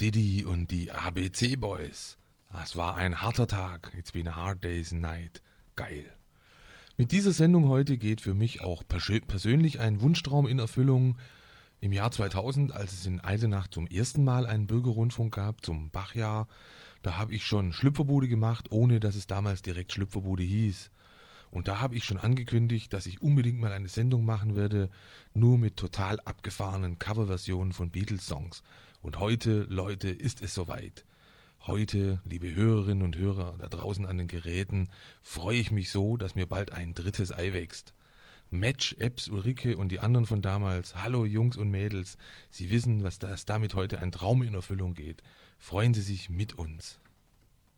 Diddy und die ABC Boys. Das war ein harter Tag. It's been a hard day's night. Geil. Mit dieser Sendung heute geht für mich auch persönlich ein Wunschtraum in Erfüllung. Im Jahr 2000, als es in Eisenach zum ersten Mal einen Bürgerrundfunk gab, zum Bachjahr, da habe ich schon Schlüpferbude gemacht, ohne dass es damals direkt Schlüpferbude hieß. Und da habe ich schon angekündigt, dass ich unbedingt mal eine Sendung machen werde, nur mit total abgefahrenen Coverversionen von Beatles-Songs. Und heute, Leute, ist es soweit. Heute, liebe Hörerinnen und Hörer da draußen an den Geräten, freue ich mich so, dass mir bald ein drittes Ei wächst. Match, Epps, Ulrike und die anderen von damals, hallo Jungs und Mädels, Sie wissen, dass damit heute ein Traum in Erfüllung geht. Freuen Sie sich mit uns.